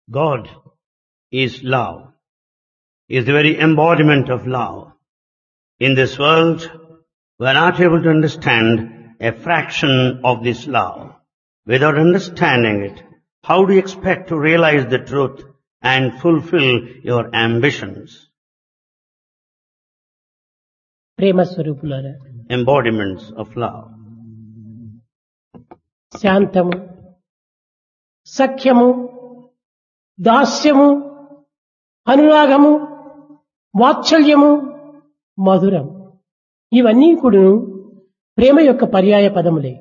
God is love, is the very embodiment of love. In this world, we are not able to understand a fraction of this love. Without understanding it, how do you expect to realize the truth and fulfill your ambitions? ప్రేమ స్వరూపులారా, Embodiments of love. శాంతము, సఖ్యము, దాస్యము, అనురాగము, వాత్సల్యము, మధురం, ఇవన్నీ కూడా ప్రేమ యొక్క పర్యాయ పదములే.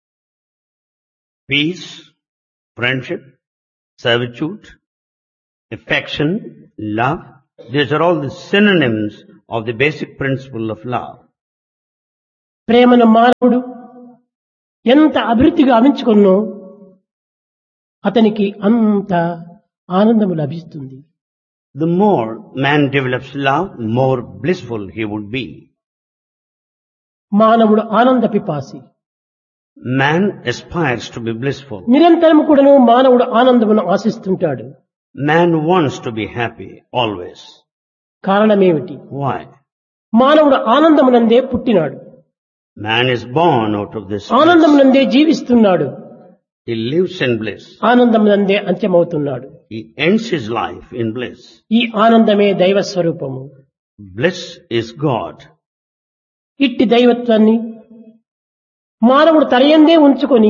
Peace, friendship, servitude, affection, love, these are all the synonyms of the basic principle of love. ప్రేమను మానవుడు ఎంత అభివృద్ధిగా ఆవించుకున్నో అతనికి అంత ఆనందము లభిస్తుంది. The more man develops love, more blissful he would be. మానవుడు ఆనంద పిపాసి. Man aspires to be blissful. నిరంతరం కూడాను మానవుడు ఆనందమును ఆశిస్తుంటాడు. Man wants to be happy always. కారణమేమిటి? Why? మానవుడు ఆనందమునందే పుట్టినాడు, Man is born out of this bliss. ఆనందమునందే జీవిస్తున్నాడు, He lives in bliss. ఆనందమునందే అంత్యమవుతున్నాడు. He ends his life in bliss. ఈ ఆనందమే దైవ స్వరూపము. Bliss is God. ఇట్టి దైవత్వాన్ని మానవుడు తనయందే ఉంచుకొని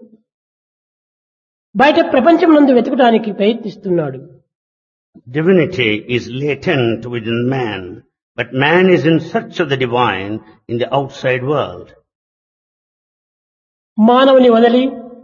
బయట ప్రపంచం నందు వెతకడానికి ప్రయత్నిస్తున్నాడు. Divinity is latent within man, but man is in search of the divine in the outside world. మానవుని వదలి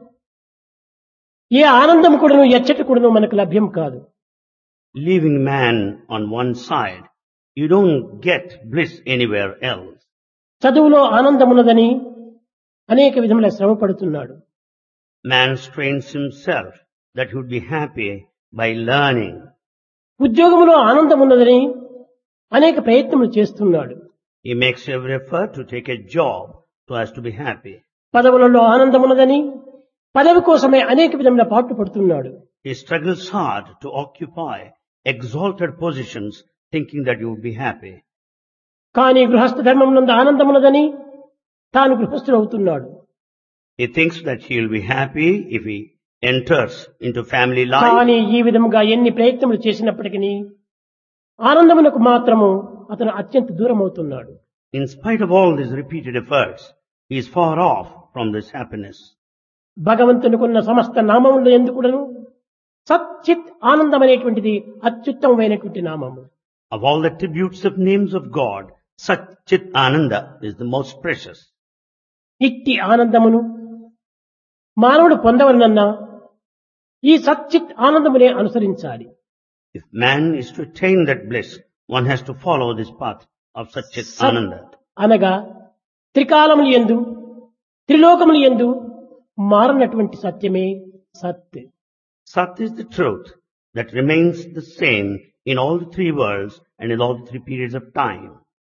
ఏ ఆనందం కూడాను ఎచ్చట కూడాను మనకు లభ్యం కాదు. Leaving man on one side, you don't get bliss anywhere else. చదువులో ఆనందమున్నదని అనేక విధముల శ్రమ పడుతున్నాడు. Man strains himself that he would be happy by learning. ఉద్యోగములో ఆనందమున్నదని అనేక ప్రయత్నములు చేస్తున్నాడు. He makes every effort to take a job so as to be happy. పదవులలో ఆనందమున్నదని పదవి కోసమే అనేక విధముల పాటు పడుతున్నాడు. He struggles hard to occupy exalted positions thinking that you would be happy. కానీ గృహస్థ ధర్మమునందు ఆనందమున్నదని తాను గృహస్థుడు అవుతున్నాడు. He thinks that he will be happy if he enters into family life. కానీ ఈ విధముగా ఎన్ని ప్రయత్నములు చేసినప్పటికీ ఆనందమునకు మాత్రము అతను అత్యంత దూరం అవుతున్నాడు. In spite of all these repeated efforts, he is far off from this happiness. భగవంతునికున్న సమస్త నామములు ఎందుకుడను సచ్చిత్ ఆనందం అనేటువంటిది అత్యుత్తమమైనటువంటి నామము. Of all the attributes of names of God, Satchit Ananda is the most precious. ఇట్టి ఆనందమును మానవుడు పొందవలనన్నా ఈ సచ్చిత్ ఆనందమునే అనుసరించాలి. If man is to attain that bliss, one has to follow this path of Satchit సత్ Ananda. అనగా త్రికాలములు యందు త్రిలోకములు యందు మారనటువంటి సత్యమే సత్. Sat is the truth that remains the same in all the three worlds and in all the three periods of time.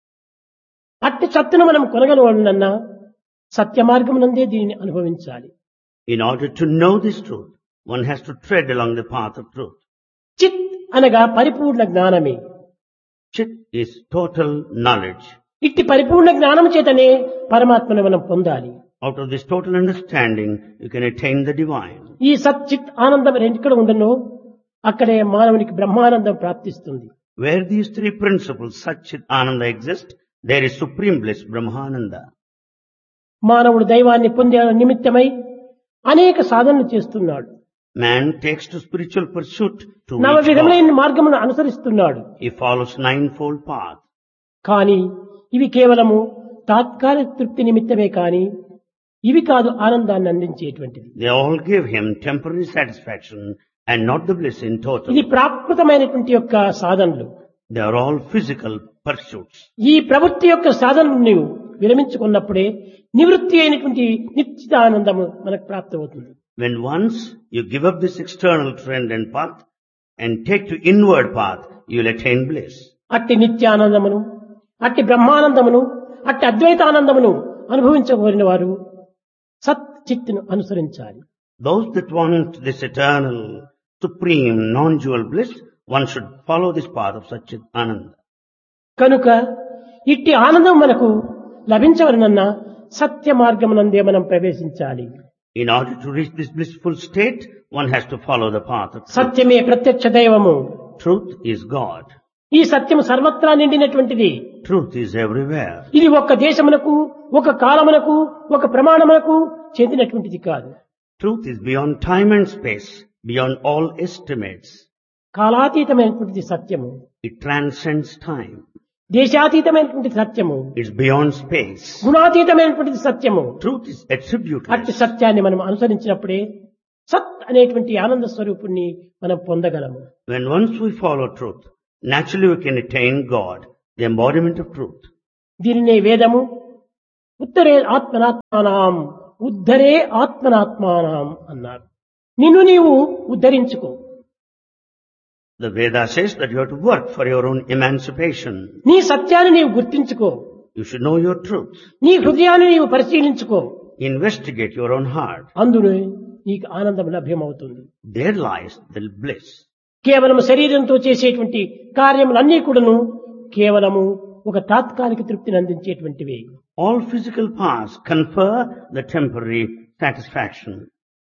అట్టి సత్తును మనం కొనగలవలనన్నా సత్య మార్గమునందే దీనిని అనుభవించాలి. In order to know this truth, one has to tread along the path of truth. చిత్ అనగా పరిపూర్ణ జ్ఞానమే. Chit is total knowledge. ఇట్టి పరిపూర్ణ జ్ఞానము చేతనే పరమాత్మను మనం పొందాలి. Out of this total understanding, you can attain the divine. ఈ సచ్చిత్ ఆనందం ఎక్కడ ఉండనో అక్కడే మానవునికి బ్రహ్మానందం ప్రాప్తిస్తుంది. Where these three principles, Satchit Ananda, exist, there is supreme bliss, Brahmananda. మానవుడు దైవాన్ని పొందే నిమిత్తమై అనేక సాధనలు చేస్తున్నాడు. Man takes to spiritual pursuit to నవ reach God. విధములైన మార్గమును అనుసరిస్తున్నాడు. He follows ninefold path. కానీ ఇవి కేవలము తాత్కాలిక తృప్తి నిమిత్తమే కాని ఇవి కాదు ఆనందాన్ని అందించేటువంటిది. They all give him temporary satisfaction and not the bliss in total. ఇది ప్రాకృతమైనటువంటి యొక్క సాధనలు. They are all physical pursuits. ఈ ప్రవృత్తి యొక్క సాధనలు నీవు విరమించుకున్నప్పుడే నివృత్తి అయినటువంటి నిశ్చిత ఆనందము మనకు ప్రాప్తమవుతుంది. When once you give up this external trend and path and take to inward path, you will attain bliss. అట్టి నిత్యానందమును, అట్టి బ్రహ్మానందమును, అట్టి అద్వైతానందమును అనుభవించగలిగిన వారు సత్ చిత్తును అనుసరించాలి. Those that want this eternal supreme, non-dual bliss, one should follow this path of Satchit Ananda. కనుక ఇట్టి ఆనందం మనకు లభించవలనన్నా సత్య మార్గమునందే మనం ప్రవేశించాలి. In order to reach this blissful state, one has to follow the path of truth. సత్యమే ప్రత్యక్ష దైవము. Truth is God. ఈ సత్యము సర్వత్రా నిండినటువంటిది. Truth is everywhere. ఇది ఒక్క దేశమునకు, ఒక కాలమునకు, ఒక ప్రమాణమునకు చెందినటువంటిది కాదు. Truth is beyond time and space, beyond all estimates. కాలాతీతమైనటువంటిది సత్యము. It transcends time. దేశాతీతమైనటువంటి సత్యము. It's beyond space. గుణాతీతమైనటువంటిది సత్యము. Truth is attributeless. అట్టి సత్యాన్ని మనం అనుసరించినప్పుడే సత్ అనేటువంటి ఆనంద స్వరూపుణ్ణి మనం పొందగలము. When once we follow truth, naturally we can attain God, the embodiment of truth. దీనినే వేదము ఉత్తరే ఆత్మనాత్మానాం ఉద్ధరే ఆత్మనాత్మానాం అన్నారు. నిన్ను నీవు ఉద్ధరించుకో. The Veda says that you have to work for your own emancipation. నీ సత్యాన్ని నీవు గుర్తించుకో. You should know your truth. నీ హృదయాన్ని నీవు పరిశీలించుకో. Investigate your own heart. అందులో నీకు ఆనందం లభ్యమవుతుంది. There lies the bliss. కేవలం శరీరంతో చేసేటువంటి కార్యములన్నీ కూడాను కేవలము ఒక తాత్కాలిక తృప్తిని అందించేటువంటివి. All physical paths confer the temporary satisfaction.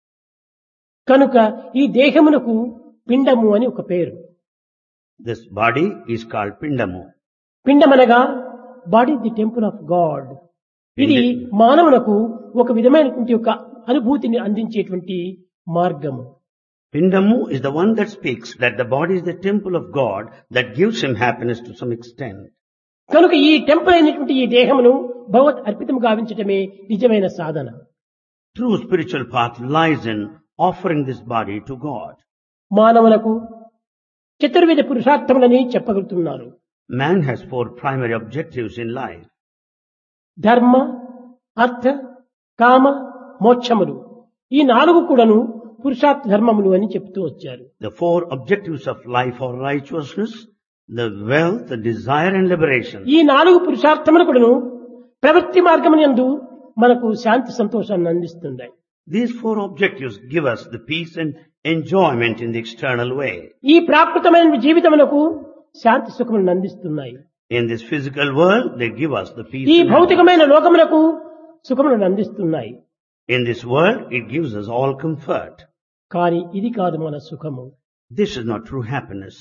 కనుక ఈ దేహమునకు పిండము అని ఒక పేరు. This body is called Pindamu. పిండమనగా body the temple of God. ఇది మానవులకు ఒక విధమైనటువంటి ఒక అనుభూతిని అందించేటువంటి మార్గము. Pindamu is the one that speaks that the body is the temple of God that gives him happiness to some extent. కనుక ఈ టెంపుల్ అయినటువంటి ఈ దేహమును భగవత్ అర్పితం గావించటమే నిజమైన సాధన. True spiritual path lies in offering this body to God. మానవులకు చతుర్విధ పురుషార్థములని చెప్పగలుగుతున్నారు. Man has 4 primary objectives in life. ధర్మ, అర్థ, కామ, మోక్షములు. ఈ 4 కూడాను పురుషార్థ ధర్మములు అని చెప్తూ వచ్చారు. The 4 objectives of life are righteousness, the wealth, the desire and liberation. ఈ 4 పురుషార్థములు కూడాను ప్రవృత్తి మార్గమునందు మనకు శాంతి సంతోషాన్ని అందిస్తున్నాయి. These 4 objectives give us the peace and enjoyment in the external way. ఈ ప్రాకృతమైన జీవితమునకు శాంతి సుఖములను అందిస్తున్నాయి. In this physical world, they give us the peace. ఈ and భౌతికమైన లోకమునకు సుఖములను అందిస్తున్నాయి. In this world, it gives us all comfort. కానీ ఇది కాదు మన సుఖము. This is not true happiness.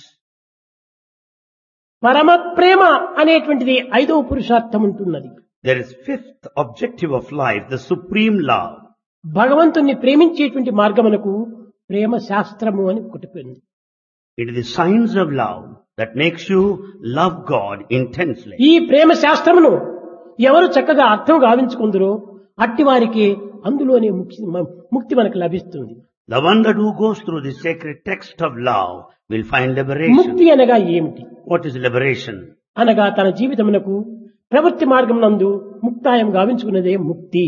పరమ ప్రేమ అనేటువంటిది 5వ పురుషార్థం ఉంటున్నది. There is 5th objective of life, the supreme love. భగవంతుణ్ణి ప్రేమించేటువంటి మార్గమునకు ప్రేమ శాస్త్రము అని ఒకటి ఉంది. It is the science of love that makes you love God intensely. ఈ ప్రేమ శాస్త్రమును ఎవరు చక్కగా అర్థం గావించుకుందరో అట్టి వారికి అందులోనే ముక్తి మనకు లభిస్తుంది. The one that who goes through the sacred text of love will find liberation. ముక్తి అనగా ఏమిటి? What is liberation? అనగా తన జీవితమునకు ప్రవృత్తి మార్గం నందు ముక్తాయం గావించుకున్నదే ముక్తి.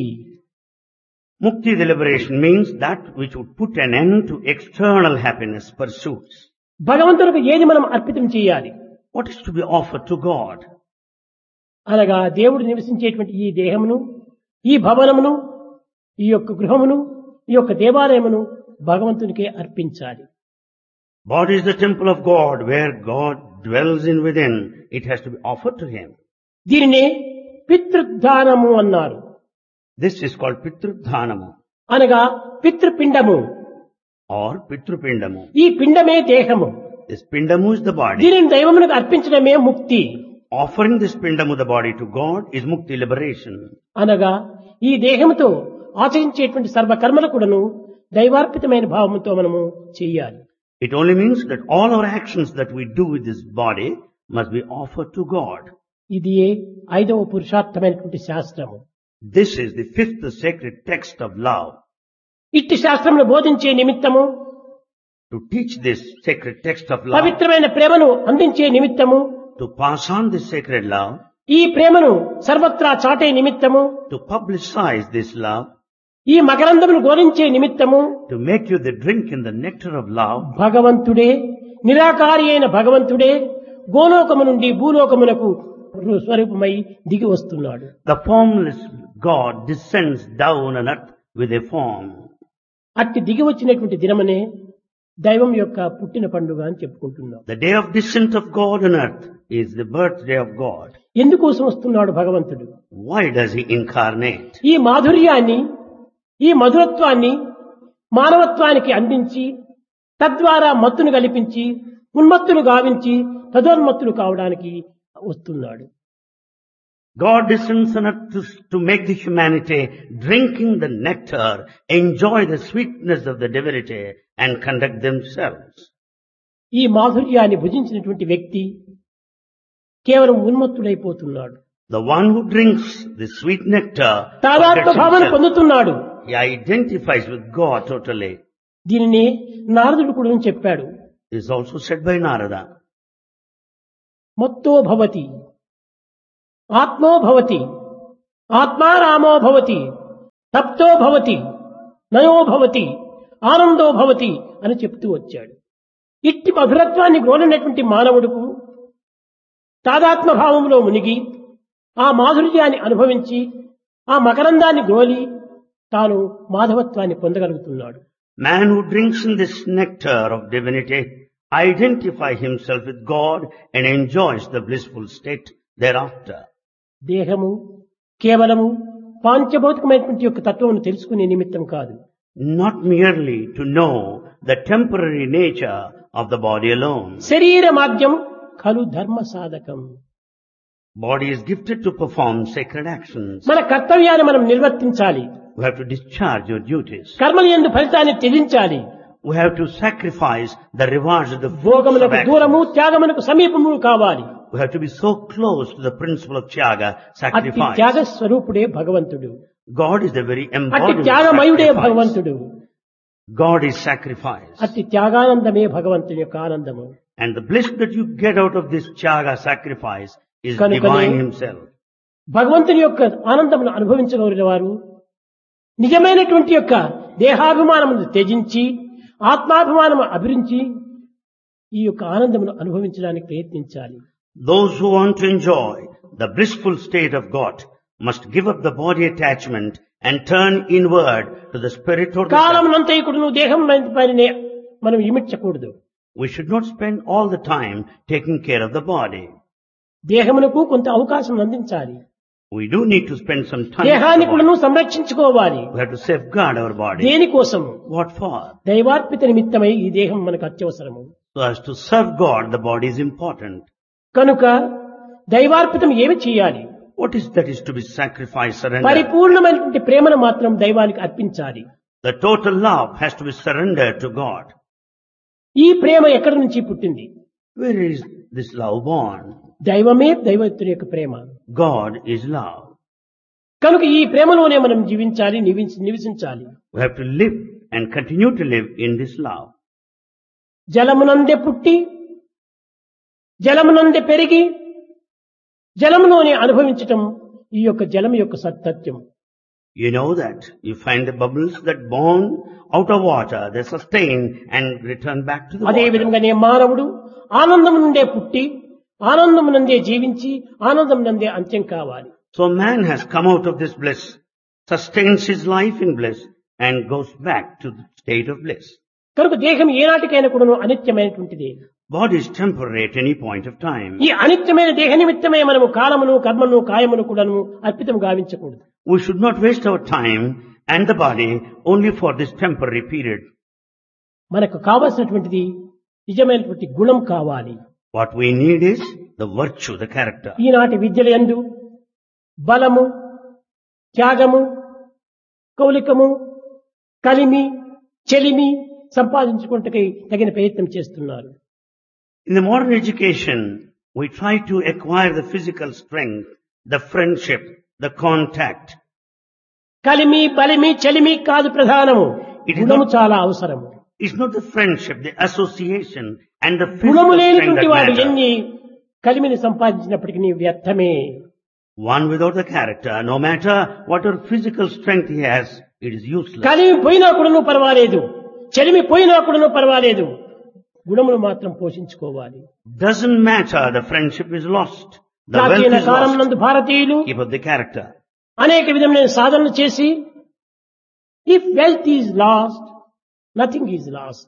Mukti, the liberation, means that which would put an end to external happiness pursuits. భగవంతునికి ఏది మనం అర్పితం చేయాలి? What is to be offered to God? అనగా దేవుడు నివసించేటువంటి ఈ దేహమును, ఈ భవనమును, ఈ యొక్క గృహమును, ఈ యొక్క దేవాలయమును భగవంతునికే అర్పించాలి. Body is the temple of God, where God dwells in within. It has to be offered to Him. దీనినే పితృదానము అన్నారు. This is called Pitrudhanamu అనగా పితృపిండము or Pitrupindamu. ఈ పిండమే దేహము. This Pindamu is the body. దీనిని దైవమునకు అర్పించడమే ముక్తి. Offering this Pindamu, the body, to God is Mukti, liberation. అనగా ఈ దేహముతో ఆచరించేటువంటి సర్వకర్మలు కూడాను దైవార్పితమైన భావముతో మనము చేయాలి. It only means that all our actions that we do with this body must be offered to God. ఇది 5వ పురుషార్థమైనటువంటి శాస్త్రము. This is the 5th sacred text of love. ఇట్టి శాస్త్రమును బోధించే నిమిత్తము, To teach this sacred text of love, పవిత్రమైన ప్రేమను అందించే నిమిత్తము, to pass on this sacred love, ఈ ప్రేమను సర్వత్రా చాటే నిమిత్తము, to publicize this love, ఈ మకరందమును గోరించే నిమిత్తము, to make you the drink in the nectar of love, భగవంతుడే, నిరాకారి అయిన భగవంతుడే గోలోకము నుండి భూలోకమునకు స్వరూపమై దిగి వస్తున్నాడు. the formless God descends down on earth with a form. అట్టి దిగి వచ్చినటువంటి దినమనే దైవం యొక్క పుట్టిన పండుగ అని చెప్పుకుంటున్నాం. The day of descent of God on earth is the birthday of God. ఎందుకోసం వస్తున్నాడు భగవంతుడు? Why does he incarnate? ఈ మాధుర్యాన్ని, ఈ మధురత్వాన్ని మానవత్వానికి అందించి తద్వారా మత్తును కల్పించి ఉన్మత్తులు గావించి తదోన్మత్తులు కావడానికి వస్తున్నాడు. God descends on earth to make the humanity drinking the nectar, enjoy the sweetness of the divinity and conduct themselves. ఈ మాధుర్యాన్ని భుజించినటువంటి వ్యక్తి కేవలం ఉన్మత్తుడైపోతున్నాడు. The one who drinks the sweet nectar తాదాత్మ forgets భావన himself. పొందుతున్నాడు. He identifies with God totally. దీనిని నారదుడు కూడా చెప్పాడు. This is also said by Narada. మత్తో భవతి, ఆత్మో భవతి, ఆత్మారామో భవతి, తప్తో భవతి, నయో భవతి, ఆనందో భవతి అని చెప్తూ వచ్చాడు. ఇట్టి మధురత్వాన్ని గ్రోలినటువంటి మానవుడుకు తాదాత్మ భావంలో మునిగి ఆ మాధుర్యాన్ని అనుభవించి ఆ మకరందాన్ని గ్రోలి తాను మాధవత్వాన్ని పొందగలుగుతున్నాడు. Man who drinks in this nectar of divinity identifies himself with God and enjoys the blissful state thereafter. దేహము కేవలము పాంచభౌతికమైనటువంటి యొక్క తత్వమును తెలుసుకునే నిమిత్తం కాదు. Not merely to know the temporary nature of the body alone. శరీర మాధ్యం ఖలు ధర్మ సాధకం. Body is gifted to perform sacred actions. మన కర్తవ్యాన్ని మనం నిర్వర్తించాలి. We have to discharge your duties. కర్మల యందు ఫలితాన్ని త్యజించాలి. We have to sacrifice the rewards of the fruits of భోగములకు దూరము, actions. త్యాగమునకు సమీపము కావాలి. We have to be so close to the principle of Tyaga, అట్టి sacrifice. త్యాగ స్వరూపుడే భగవంతుడు. God is the very అట్టి embodiment of త్యాగమయుడే sacrifice. భగవంతుడు. God is sacrifice. అట్టి త్యాగానందమే భగవంతుని యొక్క ఆనందము. And the bliss that you get out of this Tyaga sacrifice is కనుకనే divine himself. భగవంతుని యొక్క ఆనందమును అనుభవించగలిగిన వారు నిజమైనటువంటి యొక్క దేహాభిమానమును త్యజించి ఆత్మాభిమానము అభిరించి ఈ యొక్క ఆనందమును అనుభవించడానికి ప్రయత్నించాలి. Those who want to enjoy the blissful state of God must give up the body attachment and turn inward to the spirit or the self. కాలమునంతైకుడును దేహం పైనే మనం ఇమిడ్చకూడదు. We should not spend all the time taking care of the body. దేహమునకు కొంత అవకాశం అందించాలి. We do need to spend some time with దేహాన్ని the కూడాను body. సంరక్షించుకోవాలి. We have to safeguard our body. దేనికోసము? What for? దైవార్పిత నిమిత్తమై ఈ దేహం మనకు అత్యవసరము. So as to serve God, the body is important. కనుక దైవార్పితం ఏమి చేయాలి? What is that is to be sacrificed, surrendered? పరిపూర్ణమైనటువంటి ప్రేమను మాత్రం దైవానికి అర్పించాలి. The total love has to be surrendered to God. ఈ ప్రేమ ఎక్కడి నుంచి పుట్టింది? Where is this love born? దైవమే దైవత్తుని యొక్క ప్రేమ. God is love. కనుక ఈ ప్రేమలోనే మనం జీవించాలి, నివసించాలి. We have to live and continue to live in this love. జలమునందే పుట్టి జలమునందే పెరిగి జలములోనే అనుభవించటం ఈ యొక్క జలం యొక్క సత్యం. You know that. You find the bubbles that born out of water, they sustain and return back to the అదే water. విధంగానే మానవుడు ఆనందము నుండే పుట్టి ఆనందము నందే జీవించి ఆనందం నందే అంత్యం కావాలి. So man has come out of this bliss, sustains his life in bliss and goes back to the state of bliss. కనుక దేహం ఏనాటికైనా కూడాను అనిత్యమైనటువంటిది. Body is temporary at any point of time. ఈ అనిత్యమైన దేహ నిమిత్తమే మనము కాలమును కర్మను కాయమును కూడాను అర్పితం గావించకూడదు. We should not waste our time and the body only for this temporary period. మనకు కావలసినటువంటిది నిజమైనటువంటి గుణం కావాలి. What we need is the virtue, the character. ఈనాటి విద్యల యందు బలము, త్యాగము, కౌలికము, కలిమి, చెలిమి సంపాదించుకుంటకై తగిన ప్రయత్నం చేస్తున్నారు. In the modern education, we try to acquire the physical strength, the friendship, the contact. కలిమి, బలిమి, చెలిమి కాదు ప్రధానము. It is గుణము not- చాలా అవసరము. It's not the friendship, the association and the గుణము physical strength లేనిటువంటి that వాడు matter. ఎన్ని కలిమిని సంపాదించినప్పటికీ వ్యర్థమే. One without the character, no matter whatever physical strength he has, it is useless. కలిమి పోయినా కూడాను పర్వాలేదు, చెలిమి పోయినా కూడాను పర్వాలేదు, గుణమును మాత్రం పోషించుకోవాలి. Doesn't matter, the friendship is lost. The wealth ప్రాచీన is కాలం lost. నందు భారతీయులు Keep up the character. అనేక విధమైన సాధనలు చేసి if wealth is lost nothing is lost,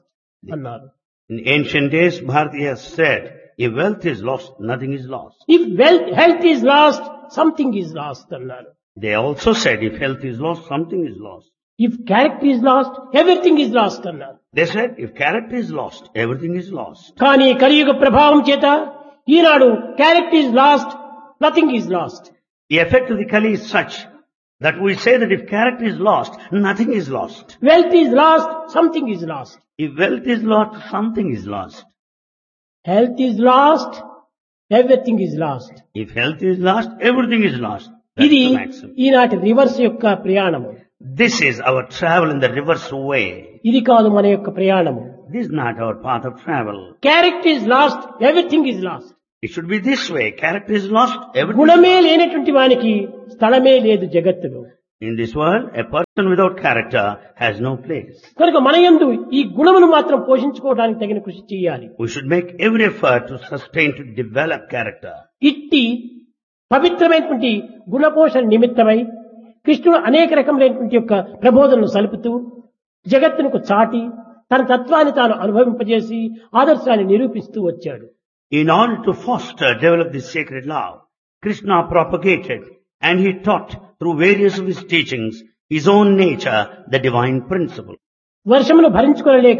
అన్నారు. In ancient days, Bharati has said, if wealth is lost, nothing is lost. If health is lost something is lost అన్నారు. They also said, if health is lost, something is lost. If character is lost everything is lost అన్నారు. They said, if character is lost, everything is lost. కానీ కలియుగ ప్రభావం చేత ఈనాడు character is lost nothing is lost. The effect of the Kali is such that we say that if character is lost, nothing is lost. Wealth is lost something is lost. If wealth is lost, something is lost. Health is lost everything is lost. If health is lost, everything is lost. That's ఇది the maxim. ఈనాటి reverse యొక్క ప్రయాణము. This is our travel in the reverse way. ఇది కాదు మన యొక్క ప్రయాణము. This is not our path of travel. Character is lost everything is lost. It should be this way. Character is lost, everything is గుణమే లేనటువంటి వానికి స్థలమే లేదు జగత్తులో. In this world, a person without character has no place. కనుక మన యందు ఈ గుణమును మాత్రం పోషించుకోవడానికి తగిన కృషి చేయాలి. We should make every effort to sustain, to develop character. ఇట్టి పవిత్రమైనటువంటి గుణపోషణ నిమిత్తమై కృష్ణుడు అనేక రకములైనటువంటి యొక్క ప్రబోధనలు సలుపుతూ జగత్తునకు చాటి తన తత్వాన్ని తాను అనుభవింపజేసి ఆదర్శాన్ని నిరూపిస్తూ వచ్చాడు. In order to foster, develop this sacred love, Krishna propagated and he taught through various of his teachings his own nature, the divine principle. వర్షమును భరించుకోలేక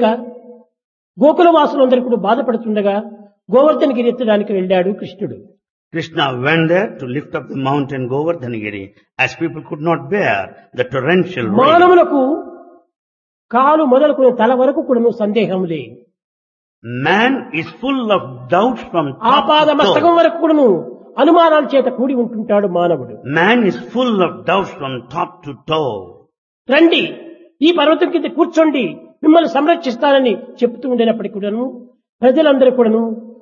Gokula వాసులందరూ కూడా బాధపడుతుండగా గోవర్ధనగిరి ఎత్తడానికి వెళ్ళాడు కృష్ణుడు. Krishna went there to lift up the mountain Govardhanagiri as people could not bear the torrential rain. మానవులకు కాలు మొదలుకునే తల వరకు కూడా సందేహములే. Man is full of doubts from ఆపాద top to మస్తకం toe. వరకు కూడాను అనుమానాల చేత కూడి ఉంటుంటాడు మానవుడు. Man is full of doubts from top to toe. రండి ఈ పర్వతం కింద కూర్చోండి మిమ్మల్ని సంరక్షిస్తానని చెప్తూ ఉండినప్పటికీ కూడాను ప్రజలందరూ కూడాను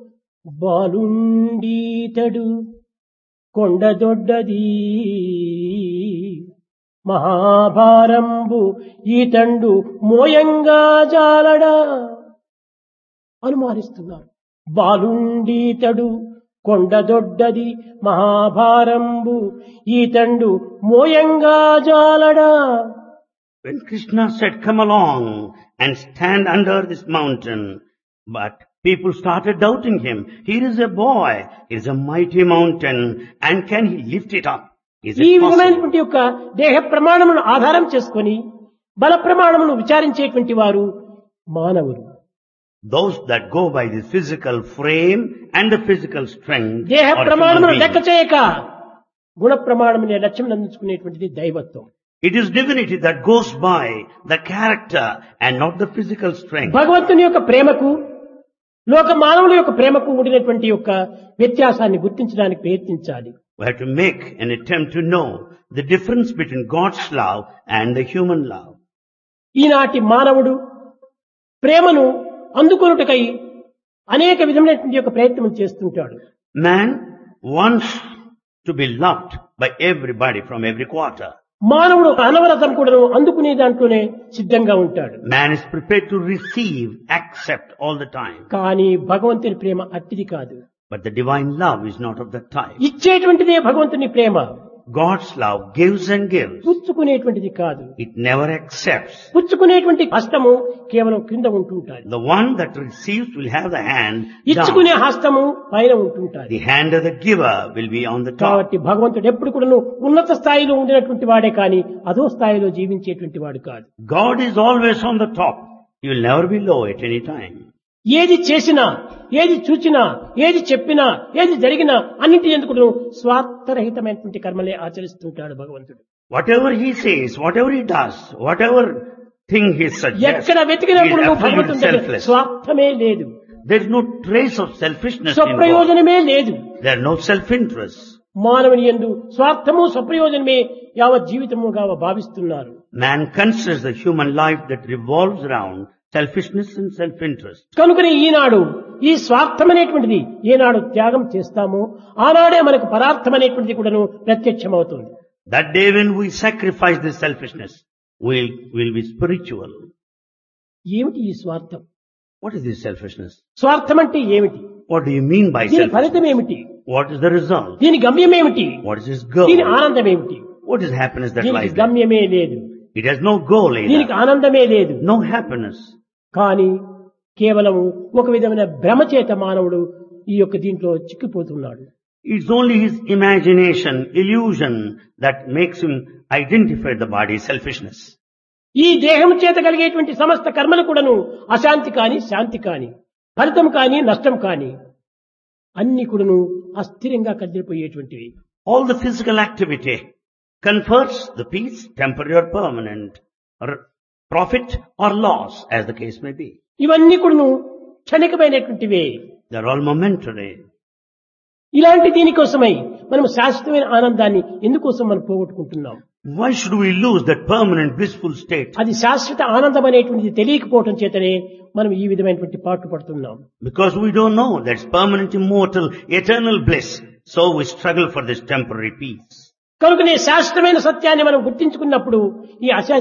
బాలుండీతడు కొండదొడ్డది మహాభారంబు ఈతండు మోయంగా జాలడా అనుమానిస్తున్నారు. బాలుండీతడు కొండదొడ్డది మహాభారంబు ఈతండు మోయంగా జాలడా. When Krishna said, come along and stand under this mountain, but people started doubting him. Here is a boy, here is a mighty mountain, and can he lift it up? Is ఈ it possible? విధమైనటువంటి యొక్క దేహ ప్రమాణమును ఆధారం చేసుకొని బల ప్రమాణమును విచారించేటువంటి వారు మానవులు. Those that go by the physical frame and the physical strength దేహ are ప్రమాణమును human లెక్క beings. చేయక గుణ ప్రమాణమునే లక్ష్యం అందించుకునేటువంటిది దైవత్వం. It is divinity that goes by the character and not the physical strength. భగవంతుని యొక్క ప్రేమకు లోక మానవుల యొక్క ప్రేమకు ఉండినటువంటి యొక్క వ్యత్యాసాన్ని గుర్తించడానికి ప్రయత్నించాలి. We have to make an attempt to know the difference between God's love and the human love. ఈనాటి మానవుడు ప్రేమను అందుకొనుటకై అనేక విధమైనటువంటి యొక్క ప్రయత్నం చేస్తుంటాడు. Man wants to be loved by everybody from every quarter. మానవుడు అనవరతం కూడా అందుకునే దాంట్లోనే సిద్ధంగా ఉంటాడు. Man is prepared to receive, accept all the time. కానీ భగవంతుని ప్రేమ అట్టిది కాదు. But the divine love is not of that type. ఇచ్చేటువంటిదే భగవంతుని ప్రేమ, God's love gives and gives. పుచ్చుకునేటువంటిది కాదు. It never accepts. పుచ్చుకునేటువంటి హస్తము కేవలం కింద ఉంటుంటాది. The one that receives will have the hand ఇచ్చుకునే down. హస్తము పైన ఉంటుంటాది. The hand of the giver will be on the top. కాబట్టి భగవంతుడు ఎప్పుడు కూడా ఉన్నత స్థాయిలో ఉండినటువంటి వాడే కానీ అదో స్థాయిలో జీవించేటువంటి వాడు కాదు. God is always on the top. He will never be low at any time. ఏది చేసినా, ఏది చూచినా, ఏది చెప్పినా, ఏది జరిగినా అన్నింటి ఎందుకు స్వార్థరహితమైనటువంటి కర్మలే ఆచరిస్తుంటాడు భగవంతుడు. Whatever he says, whatever he does, whatever thing he suggests, ఎక్కడ he is వెతికినప్పుడు absolutely భగవంతుడి దగ్గర selfless. స్వార్థమే లేదు, There is no trace of selfishness involved. స్వప్రయోజనమే లేదు. There are no self-interest. మానవుని యందు స్వార్థము స్వప్రయోజనమే యావత్ జీవితముగా భావిస్తున్నారు. Man considers the human life that revolves around selfishness and self-interest. కనుకనే ఈనాడు ఈ స్వార్థం అనేటువంటిది ఏనాడు త్యాగం చేస్తామో ఆనాడే మనకు పరార్థం అనేటువంటిది కూడాను ప్రత్యక్షమవుతుంది. That day when we sacrifice this selfishness, we'll be spiritual. ఏమిటి ఈ స్వార్థం? What is this selfishness? స్వార్థం అంటే ఏమిటి? What do you mean by దీని selfishness? ఫలితం ఏమిటి? What is the result? దీని గమ్యం ఏమిటి? What is its goal? దీని ఆనందం ఏమిటి? What is happiness that దీనికి lies there? గమ్యమే లేదు, It has no goal దీనికి either. ఆనందమే లేదు. No happiness. కానీ కేవలం ఒక విధమైన భ్రమ చేత మానవుడు ఈ యొక్క దీంట్లో చిక్కిపోతున్నాడు. It's only his imagination, illusion that makes him identify the body's selfishness. ఈ దేహం చేత కలిగేటువంటి సమస్త కర్మలు కూడాను అశాంతి కాని శాంతి కాని ఫలితం కాని నష్టం కాని అన్ని కూడాను అస్థిరంగా కదిలిపోయేటువంటివి. All the physical activity confers the peace, temporary or permanent, or profit or loss, as the case may be. ఇవన్నీ కూడాను క్షణికమైనటువంటివే. They're all momentary. ఇలాంటి దీనికోసమై మనం శాశ్వతమైన ఆనందాన్ని ఎందుకోసం మనం పోగొట్టుకుంటున్నాం? Why should we lose that permanent blissful state? అది శాశ్వత ఆనందం అనేటువంటిది తెలియకపోవటం చేతనే మనం ఈ విధమైనటువంటి పాటు పడుతున్నాం. Because we don't know that's permanent, immortal, eternal bliss. So we struggle for this temporary peace. కనుకనే శాశ్వతమైన సత్యాన్ని మనం గుర్తించుకున్నప్పుడు ఈ